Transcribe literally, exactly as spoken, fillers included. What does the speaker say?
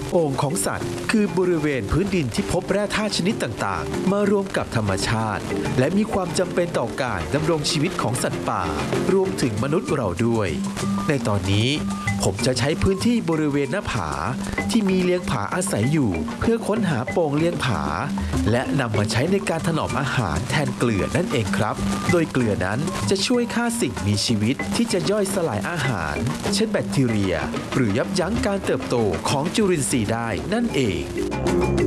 โอ่งของสัตว์คือบริเวณพื้นดินที่พบแร่ธาตุชนิดต่างๆมารวมกับธรรมชาติและมีความจำเป็นต่อการดำรงชีวิตของสัตว์ป่ารวมถึงมนุษย์เราด้วยในตอนนี้ผมจะใช้พื้นที่บริเวณหน้าผาที่มีเลี้ยงผาอาศัยอยู่เพื่อค้นหาโป่งเลี้ยงผาและนำมาใช้ในการถนอมอาหารแทนเกลือนั่นเองครับโดยเกลือนั้นจะช่วยฆ่าสิ่งมีชีวิตที่จะย่อยสลายอาหารเช่นแบคทีเรียหรือยับยั้งการเติบโตของจุลินทรีย์ได้นั่นเอง